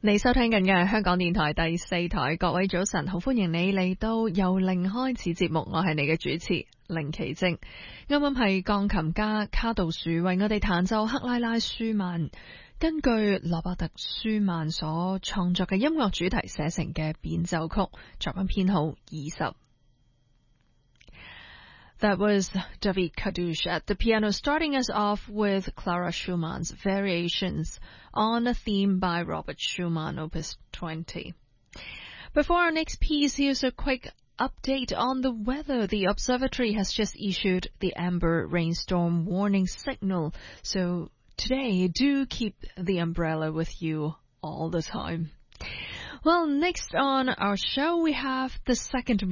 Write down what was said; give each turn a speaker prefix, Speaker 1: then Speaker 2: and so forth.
Speaker 1: 你收聽緊嘅係香港電台第4台，各位早晨，好歡迎你嚟到由零開始節目，我係你嘅主持凌奇晶。啱啱係鋼琴家卡杜殊為我哋彈奏克拉拉舒曼根據羅伯特舒曼所創作嘅音樂主題寫成嘅變奏曲，作品編號20。That was David Kadouche at the piano, starting us off with Clara Schumann's Variations on a Theme by Robert Schumann, Opus 20. Before our next piece, here's a quick update on the weather. The observatory has just issued the amber rainstorm warning signal, so today do keep the umbrella with you all the time. Well, next on our show, we have the second